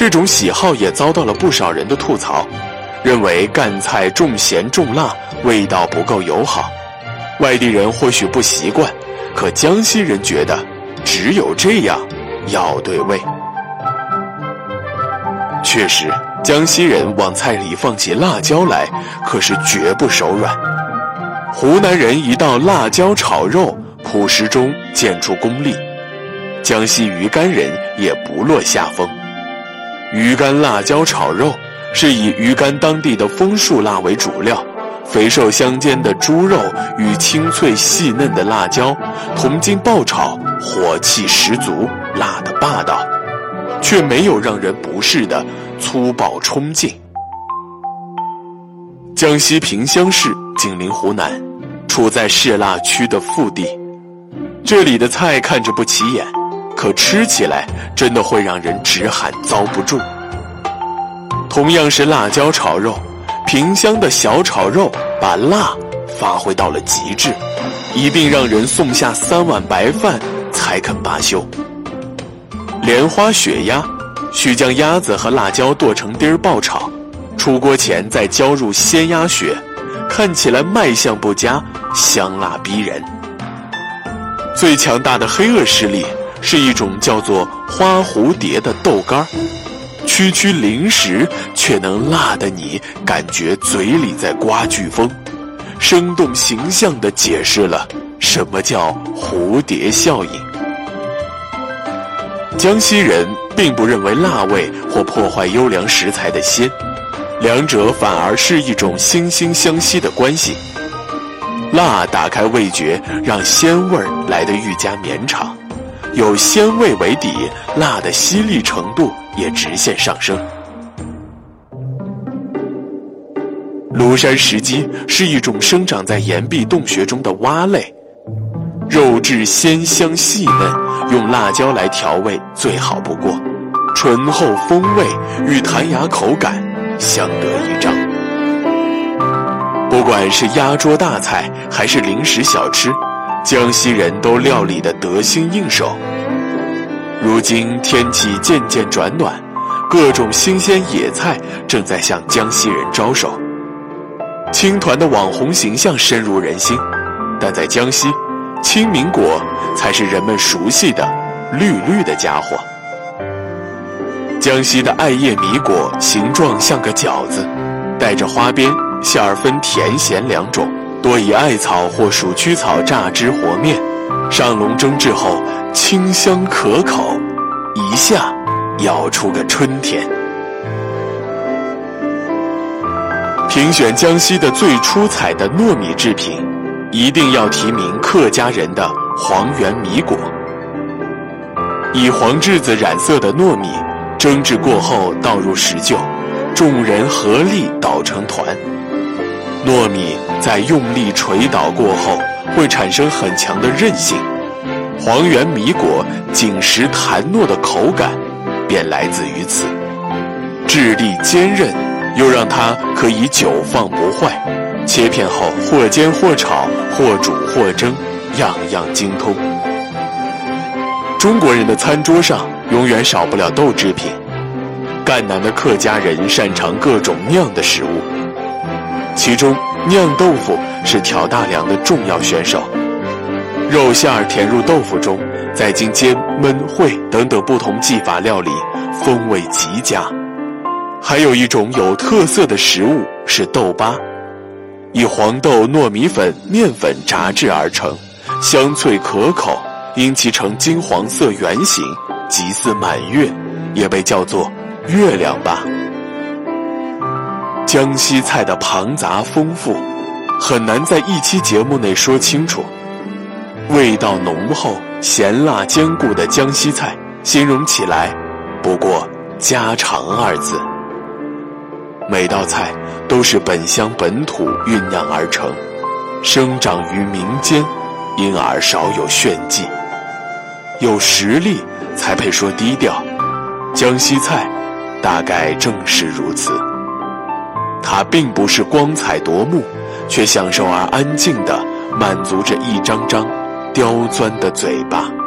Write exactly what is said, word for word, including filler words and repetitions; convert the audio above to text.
这种喜好也遭到了不少人的吐槽，认为赣菜重咸重辣，味道不够友好。外地人或许不习惯，可江西人觉得只有这样要对味。确实，江西人往菜里放起辣椒来，可是绝不手软。湖南人一道辣椒炒肉，朴实中见出功力。江西鱼干人也不落下风。鱼干辣椒炒肉是以鱼干当地的枫树辣为主料，肥瘦相间的猪肉与清脆细嫩的辣椒同经爆炒，火气十足，辣得霸道，却没有让人不适的粗暴冲劲。江西萍乡市紧邻湖南，处在市辣区的腹地，这里的菜看着不起眼，可吃起来真的会让人直喊遭不住。同样是辣椒炒肉，萍乡的小炒肉把辣发挥到了极致，一并让人送下三碗白饭才肯罢休。莲花血鸭需将鸭子和辣椒剁成丁儿爆炒，出锅前再浇入鲜鸭血，看起来卖相不佳，香辣逼人。最强大的黑恶势力是一种叫做花蝴蝶的豆干，区区零食却能辣得你感觉嘴里在刮飓风，生动形象地解释了什么叫蝴蝶效应。江西人并不认为辣味或破坏优良食材的鲜，两者反而是一种惺惺相惜的关系。辣打开味觉，让鲜味来得愈加绵长，有鲜味为底，辣的犀利程度也直线上升。庐山石鸡是一种生长在岩壁洞穴中的蛙类，肉质鲜香细嫩，用辣椒来调味最好不过，醇厚风味与弹牙口感相得益彰。不管是压桌大菜还是零食小吃，江西人都料理得得心应手。如今天气渐渐转暖，各种新鲜野菜正在向江西人招手。青团的网红形象深入人心，但在江西，青明果才是人们熟悉的绿绿的家伙。江西的艾叶米果形状像个饺子，带着花边，馅儿分甜咸两种，多以艾草或鼠曲草榨汁和面，上笼蒸制后清香可口，一下咬出个春天。评选江西的最出彩的糯米制品，一定要提名客家人的黄圆米果。以黄栀子染色的糯米蒸制过后倒入石臼，众人合力捣成团。糯米在用力捶捣过后会产生很强的韧性，黄圆米果紧实弹糯的口感便来自于此。质地坚韧，又让它可以久放不坏，切片后或煎或炒或煮或蒸，样样精通。中国人的餐桌上永远少不了豆制品，赣南的客家人擅长各种酿的食物，其中酿豆腐是挑大梁的重要选手。肉馅儿填入豆腐中，再经煎、焖、烩等等不同技法料理，风味极佳。还有一种有特色的食物是豆粑，以黄豆、糯米粉、面粉炸制而成，香脆可口，因其呈金黄色圆形，极似满月，也被叫做月亮粑。江西菜的庞杂丰富，很难在一期节目内说清楚。味道浓厚、咸辣兼顾的江西菜，形容起来不过家常二字。每道菜都是本乡本土酝酿而成，生长于民间，因而少有炫技。有实力才配说低调，江西菜大概正是如此。它并不是光彩夺目，却享受而安静地满足着一张张刁钻的嘴巴。